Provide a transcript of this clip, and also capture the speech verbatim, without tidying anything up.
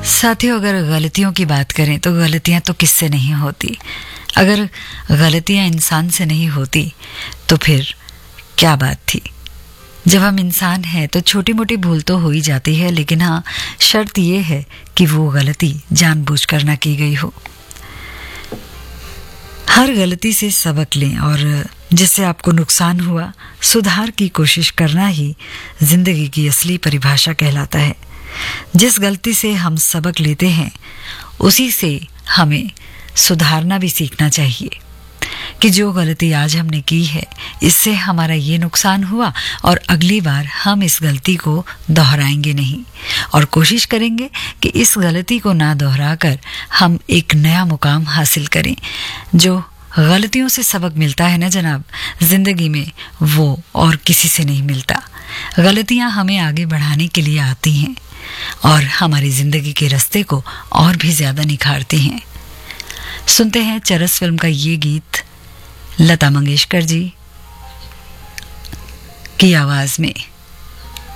साथियों, अगर गलतियों की बात करें तो गलतियां तो किससे नहीं होती। अगर गलतियां इंसान से नहीं होती तो फिर क्या बात थी। जब हम इंसान हैं तो छोटी मोटी भूल तो हो ही जाती है, लेकिन हाँ, शर्त यह है कि वो गलती जानबूझकर ना की गई हो। हर गलती से सबक लें और जिससे आपको नुकसान हुआ, सुधार की कोशिश करना ही जिंदगी की असली परिभाषा कहलाता है। जिस गलती से हम सबक लेते हैं उसी से हमें सुधारना भी सीखना चाहिए कि जो गलती आज हमने की है इससे हमारा ये नुकसान हुआ और अगली बार हम इस गलती को दोहराएंगे नहीं और कोशिश करेंगे कि इस गलती को ना दोहराकर हम एक नया मुकाम हासिल करें। जो गलतियों से सबक मिलता है ना जनाब, जिंदगी में वो और किसी से नहीं मिलता। गलतियां हमें आगे बढ़ाने के लिए आती हैं और हमारी जिंदगी के रास्ते को और भी ज्यादा निखारती हैं। सुनते हैं चरस फिल्म का ये गीत लता मंगेशकर जी की आवाज में।